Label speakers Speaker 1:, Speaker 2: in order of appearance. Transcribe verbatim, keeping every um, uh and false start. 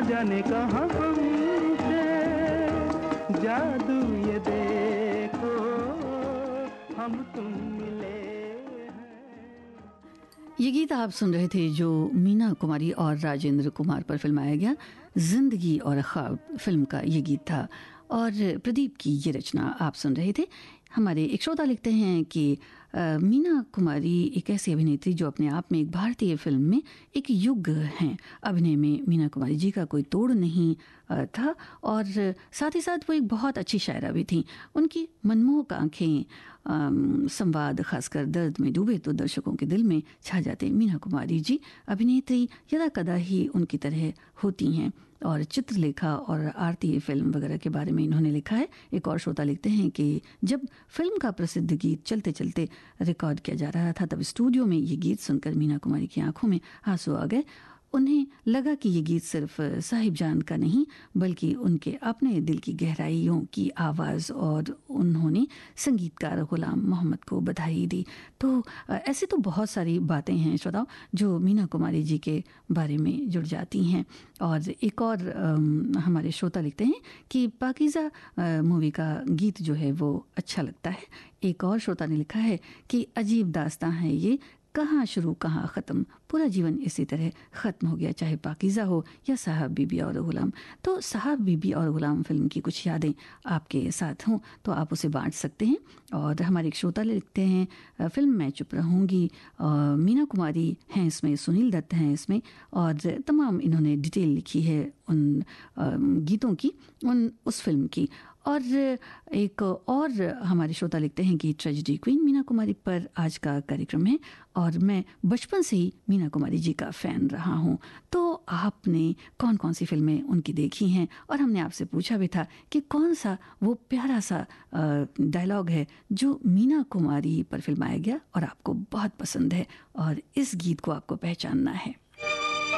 Speaker 1: जाने कहाँ हम थे, जादू ये देखो हम तुम मिले हैं।
Speaker 2: ये गीत आप सुन रहे थे जो मीना कुमारी और राजेंद्र कुमार पर फिल्माया गया जिंदगी और ख्वाब फिल्म का ये गीत था और प्रदीप की ये रचना आप सुन रहे थे। हमारे एक श्रोता लिखते हैं कि आ, मीना कुमारी एक ऐसी अभिनेत्री जो अपने आप में एक भारतीय फिल्म में एक युग हैं। अभिनय में मीना कुमारी जी का कोई तोड़ नहीं आ, था और साथ ही साथ वो एक बहुत अच्छी शायरा भी थी। उनकी मनमोहक आंखें, संवाद, खासकर दर्द में डूबे तो दर्शकों के दिल में छा जाते। मीना कुमारी जी अभिनेत्री यदा कदा ही उनकी तरह होती हैं और चित्रलेखा और आरती फिल्म वगैरह के बारे में इन्होंने लिखा है। एक और श्रोता लिखते हैं कि जब फिल्म का प्रसिद्ध गीत चलते चलते रिकॉर्ड किया जा रहा था तब स्टूडियो में ये गीत सुनकर मीना कुमारी की आंखों में आंसू आ गए। उन्हें लगा कि ये गीत सिर्फ साहिब जान का नहीं बल्कि उनके अपने दिल की गहराइयों की आवाज़, और उन्होंने संगीतकार गुलाम मोहम्मद को बधाई दी। तो ऐसे तो बहुत सारी बातें हैं श्रोताओ जो मीना कुमारी जी के बारे में जुड़ जाती हैं। और एक और हमारे श्रोता लिखते हैं कि पाकीज़ा मूवी का गीत जो है वो अच्छा लगता है। एक और श्रोता ने लिखा है कि अजीब दास्तां है ये, कहाँ शुरू कहाँ ख़त्म, पूरा जीवन इसी तरह ख़त्म हो गया, चाहे पाकीज़ा हो या साहब बीबी और गुलाम। तो साहब बीबी और गुलाम फिल्म की कुछ यादें आपके साथ हों तो आप उसे बांट सकते हैं। और हमारे एक श्रोता लिखते हैं फिल्म मैं चुप रहूँगी, मीना कुमारी हैं इसमें, सुनील दत्त हैं इसमें, और तमाम इन्होंने डिटेल लिखी है उन गीतों की, उन उस फिल्म की। और एक और हमारे श्रोता लिखते हैं कि ट्रेजेडी क्वीन मीना कुमारी पर आज का कार्यक्रम है और मैं बचपन से ही मीना कुमारी जी का फ़ैन रहा हूँ। तो आपने कौन कौन सी फिल्में उनकी देखी हैं, और हमने आपसे पूछा भी था कि कौन सा वो प्यारा सा डायलॉग है जो मीना कुमारी पर फिल्माया गया और आपको बहुत पसंद है और इस गीत को आपको पहचानना है।